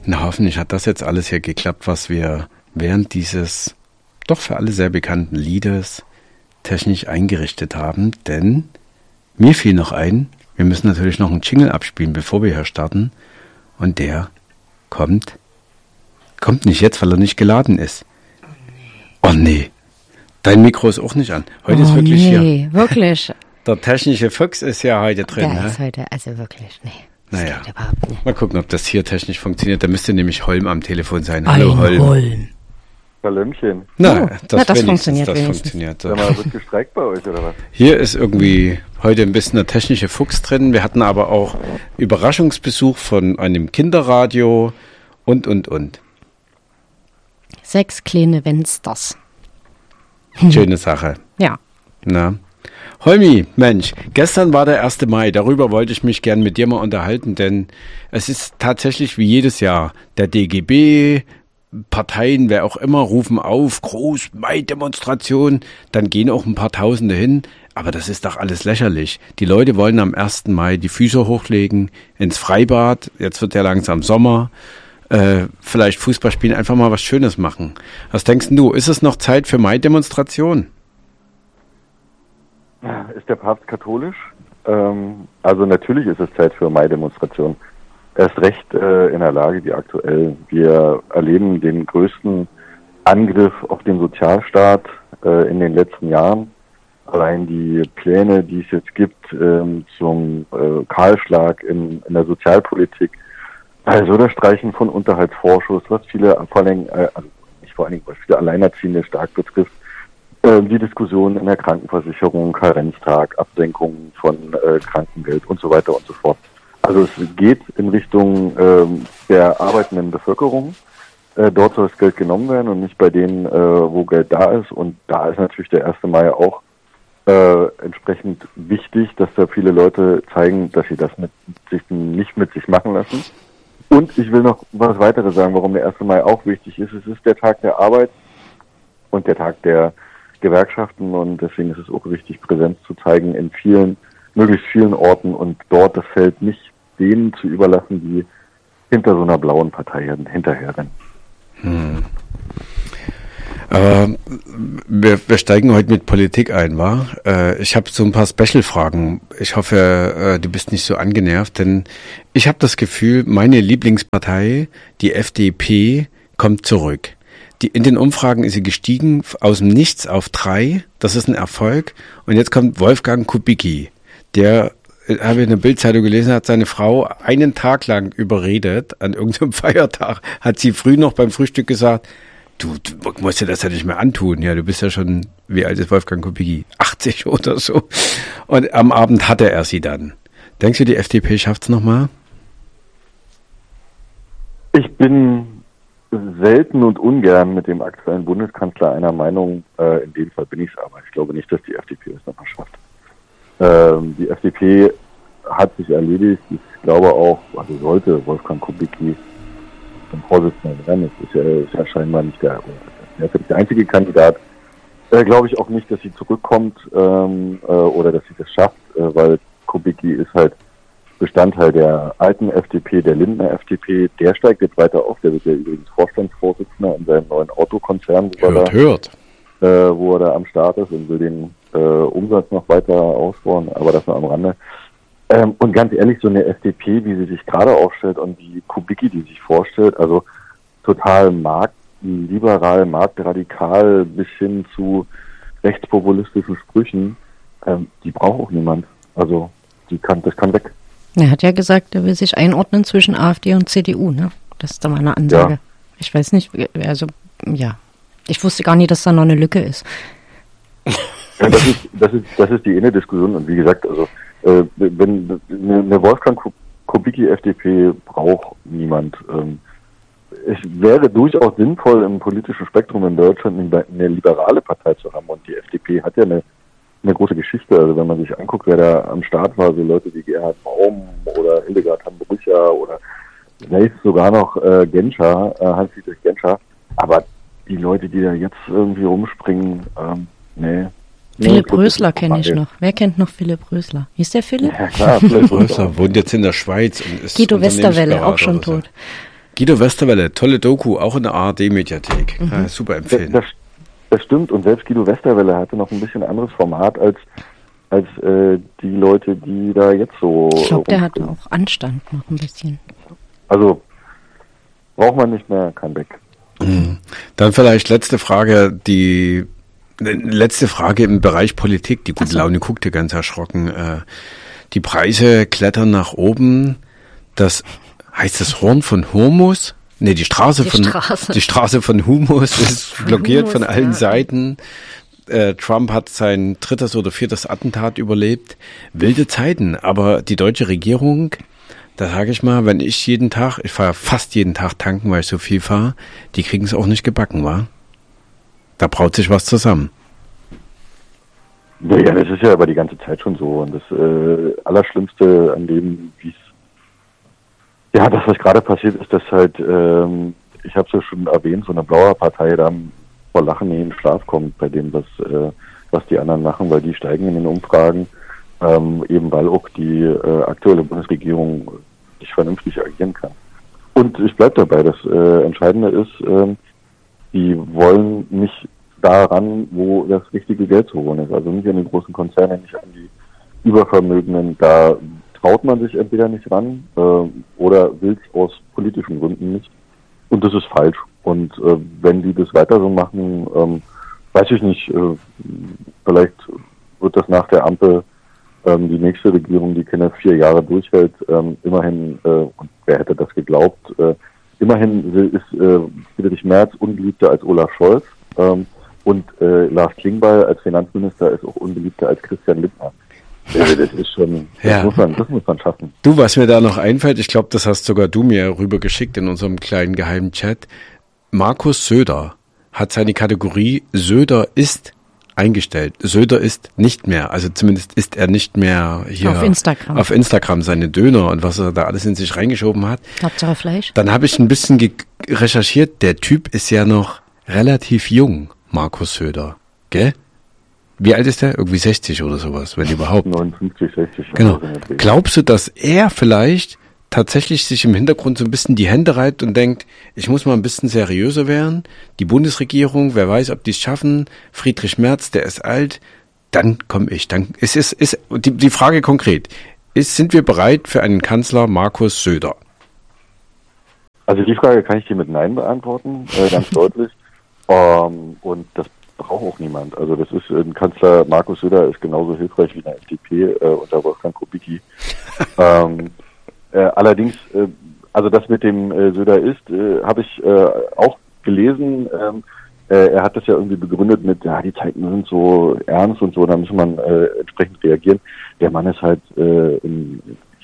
Na, hoffentlich hat das jetzt alles hier geklappt, was wir während dieses doch für alle sehr bekannten Liedes technisch eingerichtet haben, denn mir fiel noch ein, wir müssen natürlich noch einen Jingle abspielen, bevor wir hier starten, und der kommt nicht jetzt, weil er nicht geladen ist. Oh nee, dein Mikro ist auch nicht an. Heute ist wirklich hier. Wirklich. Der technische Fuchs ist ja heute drin. Der ist heute, also wirklich, nee. Naja, Nicht. mal gucken, ob das hier technisch funktioniert. Da müsste nämlich Holm am Telefon sein. Hallo Holm. Hallöchen. Das funktioniert. Das funktioniert. Sag mal, wird gestreikt bei euch oder was? Hier ist irgendwie heute ein bisschen der technische Fuchs drin. Wir hatten aber auch Überraschungsbesuch von einem Kinderradio und. 6 kleine Fensters. Schöne Sache. Ja. Na. Holmi, Mensch, gestern war der 1. Mai, darüber wollte ich mich gern mit dir mal unterhalten, denn es ist tatsächlich wie jedes Jahr, der DGB, Parteien, wer auch immer, rufen auf, groß Mai-Demonstration, dann gehen auch ein paar Tausende hin, aber das ist doch alles lächerlich. Die Leute wollen am 1. Mai die Füße hochlegen, ins Freibad, jetzt wird ja langsam Sommer, vielleicht Fußball spielen, einfach mal was Schönes machen. Was denkst du, ist es noch Zeit für Mai-Demonstration? Ist der Papst katholisch? Also natürlich ist es Zeit für Mai-Demonstration. Er ist recht in der Lage wie aktuell. Wir erleben den größten Angriff auf den Sozialstaat in den letzten Jahren. Allein die Pläne, die es jetzt gibt zum Kahlschlag in der Sozialpolitik, also das Streichen von Unterhaltsvorschuss, was viele was viele Alleinerziehende stark betrifft, die Diskussion in der Krankenversicherung, Karenztag, Absenkung von Krankengeld und so weiter und so fort. Also es geht in Richtung der arbeitenden Bevölkerung. Dort soll das Geld genommen werden und nicht bei denen, wo Geld da ist. Und da ist natürlich der 1. Mai auch entsprechend wichtig, dass da viele Leute zeigen, dass sie das nicht mit sich machen lassen. Und ich will noch was weiteres sagen, warum der 1. Mai auch wichtig ist. Es ist der Tag der Arbeit und der Tag der Gewerkschaften und deswegen ist es auch wichtig, Präsenz zu zeigen in möglichst vielen Orten und dort das Feld nicht denen zu überlassen, die hinter so einer blauen Partei hinterherrennen. Aber wir steigen heute mit Politik ein, wa? Ich habe so ein paar Special-Fragen. Ich hoffe, du bist nicht so angenervt, denn ich habe das Gefühl, meine Lieblingspartei, die FDP, kommt zurück. In den Umfragen ist sie gestiegen aus dem Nichts auf 3. Das ist ein Erfolg. Und jetzt kommt Wolfgang Kubicki. Der, habe ich in der Bild-Zeitung gelesen, hat seine Frau einen Tag lang überredet. An irgendeinem Feiertag hat sie früh noch beim Frühstück gesagt, du musst dir das ja nicht mehr antun. Ja, du bist ja schon, wie alt ist Wolfgang Kubicki? 80 oder so. Und am Abend hatte er sie dann. Denkst du, die FDP schafft's nochmal? Ich bin selten und ungern mit dem aktuellen Bundeskanzler einer Meinung. In dem Fall bin ich es aber. Ich glaube nicht, dass die FDP es nochmal schafft. Die FDP hat sich erledigt. Ich glaube auch, also sollte Wolfgang Kubicki zum Vorsitzenden werden. Das ist ja scheinbar nicht der einzige Kandidat. Glaube ich auch nicht, dass sie zurückkommt oder dass sie das schafft, weil Kubicki ist halt Bestandteil der alten FDP, der Lindner FDP. Der steigt jetzt weiter auf. Der wird ja übrigens Vorstandsvorsitzender in seinem neuen Autokonzern, wo er da am Start ist und will den Umsatz noch weiter ausbauen, aber das nur am Rande. Und ganz ehrlich, so eine FDP, wie sie sich gerade aufstellt und die Kubicki, die sich vorstellt, also total marktliberal, marktradikal bis hin zu rechtspopulistischen Sprüchen, die braucht auch niemand. Also das kann weg. Er hat ja gesagt, er will sich einordnen zwischen AfD und CDU, ne? Das ist da mal eine Ansage. Ja. Ich weiß nicht, also, ja. Ich wusste gar nicht, dass da noch eine Lücke ist. Ja, das ist die Innendiskussion und wie gesagt, also, wenn eine Wolfgang Kubicki FDP braucht niemand. Es wäre durchaus sinnvoll, im politischen Spektrum in Deutschland eine liberale Partei zu haben und die FDP hat ja eine große Geschichte. Also wenn man sich anguckt, wer da am Start war, so Leute wie Gerhard Baum oder Hildegard Hambrücher oder vielleicht sogar noch Hans-Dietrich Genscher. Aber die Leute, die da jetzt irgendwie rumspringen, nee. Philipp Rösler kenne ich noch. Wer kennt noch Philipp Rösler? Hieß der Philipp? Ja klar, Philipp Rösler wohnt jetzt in der Schweiz und ist Guido Westerwelle, auch schon tot. Guido Westerwelle, tolle Doku, auch in der ARD-Mediathek. Ja, super empfehlen. Das stimmt, und selbst Guido Westerwelle hatte noch ein bisschen anderes Format als die Leute, die da jetzt so... Ich glaube, der hatte auch Anstand noch ein bisschen. Also braucht man nicht mehr, kann weg. Dann vielleicht letzte Frage im Bereich Politik. Die gute Laune guckte ganz erschrocken. Die Preise klettern nach oben. Heißt das Horn von Hormus? Nee, die Straße von Humus ist blockiert von allen Seiten. Trump hat sein 3. oder 4. Attentat überlebt. Wilde Zeiten, aber die deutsche Regierung, da sage ich mal, wenn ich fahre fast jeden Tag tanken, weil ich so viel fahre, die kriegen es auch nicht gebacken, wa? Da braut sich was zusammen. Ja, das ist ja aber die ganze Zeit schon so. Und das Allerschlimmste an dem, das, was gerade passiert ist, dass halt, ich habe es ja schon erwähnt, so eine blaue Partei dann vor Lachen in den Schlaf kommt bei dem, was die anderen machen, weil die steigen in den Umfragen, eben weil auch die aktuelle Bundesregierung nicht vernünftig agieren kann. Und ich bleibe dabei, das Entscheidende ist, die wollen nicht daran, wo das richtige Geld zu holen ist. Also nicht an die großen Konzerne, nicht an die Übervermögenden. Da traut man sich entweder nicht ran oder will es aus politischen Gründen nicht. Und das ist falsch. Und wenn die das weiter so machen, weiß ich nicht, vielleicht wird das nach der Ampel die nächste Regierung, die keine 4 Jahre durchhält, immerhin, und wer hätte das geglaubt, immerhin ist Friedrich Merz unbeliebter als Olaf Scholz und Lars Klingbeil als Finanzminister ist auch unbeliebter als Christian Lindner. Das ist schon, das muss man schaffen. Du, was mir da noch einfällt, ich glaube, das hast sogar du mir rübergeschickt in unserem kleinen geheimen Chat. Markus Söder hat seine Kategorie Söder ist eingestellt. Söder ist nicht mehr, also zumindest ist er nicht mehr hier auf Instagram seine Döner und was er da alles in sich reingeschoben hat. Hauptsache Fleisch. Dann habe ich ein bisschen recherchiert, der Typ ist ja noch relativ jung, Markus Söder, gell? Wie alt ist der? Irgendwie 60 oder sowas, wenn überhaupt. 59, 60. Genau. Glaubst du, dass er vielleicht tatsächlich sich im Hintergrund so ein bisschen die Hände reibt und denkt, ich muss mal ein bisschen seriöser werden? Die Bundesregierung, wer weiß, ob die es schaffen. Friedrich Merz, der ist alt. Dann komme ich. Dann ist die Frage konkret. Sind wir bereit für einen Kanzler Markus Söder? Also die Frage kann ich dir mit Nein beantworten, ganz deutlich. Und das braucht auch niemand. Also das ist ein Kanzler Markus Söder ist genauso hilfreich wie eine FDP unter Wolfgang Kubicki. Allerdings, also das mit dem Söder ist, habe ich auch gelesen. Er hat das ja irgendwie begründet mit, ja, die Zeiten sind so ernst und so, da muss man entsprechend reagieren. Der Mann ist halt ein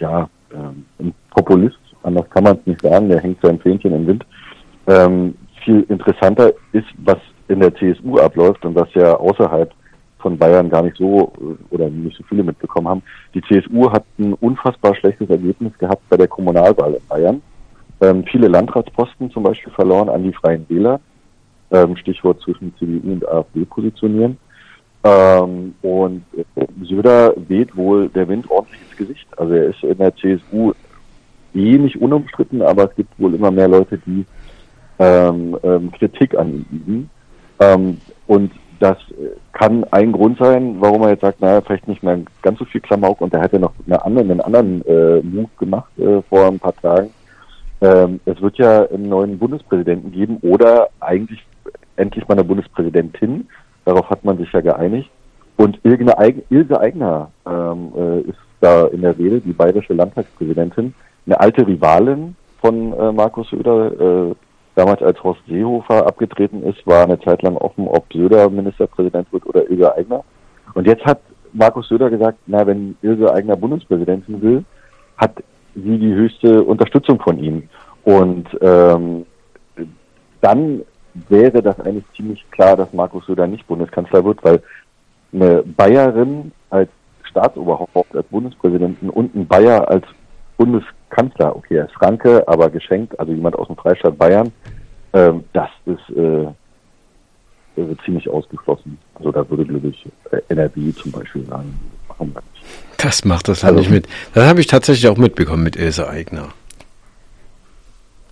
Populist, anders kann man es nicht sagen, der hängt sein Fähnchen im Wind. Viel interessanter ist, was in der CSU abläuft und was ja außerhalb von Bayern gar nicht so oder nicht so viele mitbekommen haben. Die CSU hat ein unfassbar schlechtes Ergebnis gehabt bei der Kommunalwahl in Bayern. Viele Landratsposten zum Beispiel verloren an die Freien Wähler. Stichwort zwischen CDU und AfD positionieren. Und Söder weht wohl der Wind ordentlich ins Gesicht. Also er ist in der CSU nicht unumstritten, aber es gibt wohl immer mehr Leute, die Kritik an ihm üben. Und das kann ein Grund sein, warum er jetzt sagt, naja, vielleicht nicht mehr ganz so viel Klamauk. Und er hat ja noch einen anderen Move gemacht vor ein paar Tagen. Es wird ja einen neuen Bundespräsidenten geben oder eigentlich endlich mal eine Bundespräsidentin. Darauf hat man sich ja geeinigt. Und Ilse Aigner ist da in der Rede, die bayerische Landtagspräsidentin, eine alte Rivalin von Markus Söder. Damals, als Horst Seehofer abgetreten ist, war eine Zeit lang offen, ob Söder Ministerpräsident wird oder Ilse Aigner. Und jetzt hat Markus Söder gesagt, wenn Ilse Aigner Bundespräsidentin will, hat sie die höchste Unterstützung von ihm. Und dann wäre das eigentlich ziemlich klar, dass Markus Söder nicht Bundeskanzler wird, weil eine Bayerin als Staatsoberhaupt, als Bundespräsidentin und ein Bayer als Bundeskanzler, okay, er ist Franke, aber geschenkt, also jemand aus dem Freistaat Bayern, das ist ziemlich ausgeschlossen. Also da würde, glaube ich, NRW zum Beispiel sagen, machen wir nicht. Das macht das nicht mit. Das habe ich tatsächlich auch mitbekommen mit Ilse Aigner.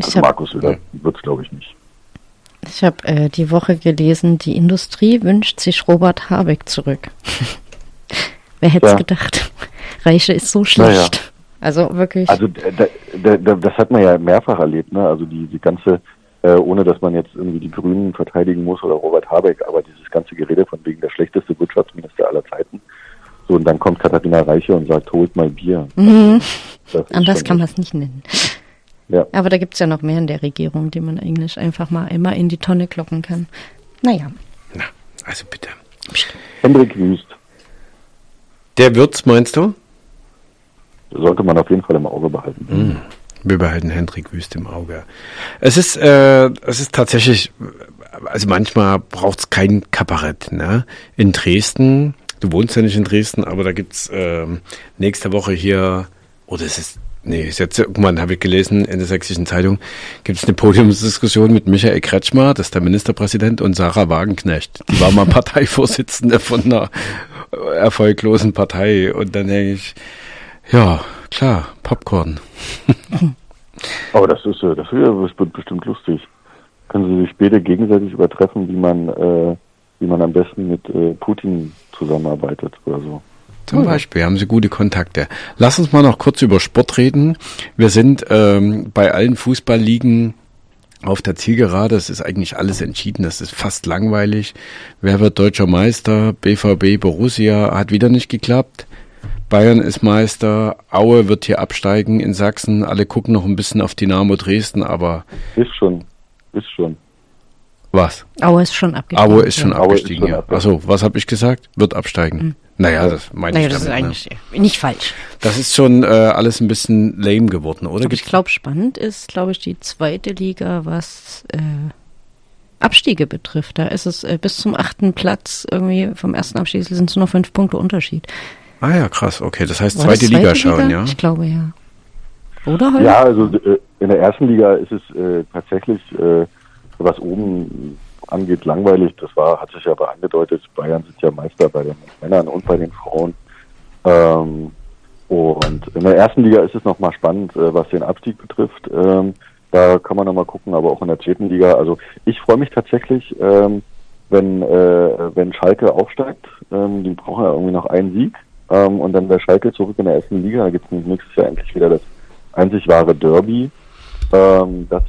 Markus Söder wird es, glaube ich, nicht. Ich habe die Woche gelesen, die Industrie wünscht sich Robert Habeck zurück. Wer hätte es gedacht? Reiche ist so schlecht. Naja. Also wirklich. Also das hat man ja mehrfach erlebt, ne? Also die ganze, ohne dass man jetzt irgendwie die Grünen verteidigen muss oder Robert Habeck, aber dieses ganze Gerede von wegen der schlechteste Wirtschaftsminister aller Zeiten. So, und dann kommt Katharina Reiche und sagt, holt mal Bier. Mhm. Anders kann man es nicht nennen. Ja. Aber da gibt es ja noch mehr in der Regierung, die man eigentlich einfach mal immer in die Tonne kloppen kann. Naja. Na, also bitte. Hendrik Wüst. Der wird's, meinst du? Sollte man auf jeden Fall im Auge behalten. Mhm. Wir behalten Hendrik Wüst im Auge. Es ist tatsächlich, also manchmal braucht es kein Kabarett, ne? In Dresden, du wohnst ja nicht in Dresden, aber da gibt's nächste Woche hier, ist jetzt, guck mal, habe ich gelesen in der Sächsischen Zeitung, gibt es eine Podiumsdiskussion mit Michael Kretschmer, das ist der Ministerpräsident, und Sarah Wagenknecht. Die war mal Parteivorsitzende von einer erfolglosen Partei. Und dann denke ich, ja, klar, Popcorn. Aber das wird bestimmt lustig. Können Sie sich später gegenseitig übertreffen, wie man am besten mit Putin zusammenarbeitet oder so. Zum Beispiel haben sie gute Kontakte. Lass uns mal noch kurz über Sport reden. Wir sind bei allen Fußballligen auf der Zielgerade. Es ist eigentlich alles entschieden. Das ist fast langweilig. Wer wird deutscher Meister? BVB, Borussia hat wieder nicht geklappt. Bayern ist Meister. Aue wird hier absteigen in Sachsen. Alle gucken noch ein bisschen auf Dynamo Dresden, aber... Ist schon. Was? Aue ist schon abgestiegen. Aue ist schon abgestiegen, ja. Achso, was habe ich gesagt? Wird absteigen. Mhm. Naja, das meine ich das damit, ist eigentlich nicht falsch. Das ist schon alles ein bisschen lame geworden, oder? Aber ich glaube, spannend ist, die zweite Liga, was Abstiege betrifft. Da ist es bis zum 8. Platz irgendwie vom ersten Abstieg sind es nur 5 Punkte Unterschied. Ah ja, krass, okay. Das heißt zweite Liga schauen, ja? Ich glaube, ja. Oder halt? Ja, also in der ersten Liga ist es tatsächlich, was oben angeht, langweilig. Hat sich ja aber angedeutet. Bayern sind ja Meister bei den Männern und bei den Frauen. Und in der ersten Liga ist es nochmal spannend, was den Abstieg betrifft. Da kann man nochmal gucken, aber auch in der zweiten Liga. Also ich freue mich tatsächlich, wenn Schalke aufsteigt. Die brauchen ja irgendwie noch einen Sieg. Und dann wäre Schalke zurück in der ersten Liga. Da gibt es nächstes Jahr endlich wieder das einzig wahre Derby. Das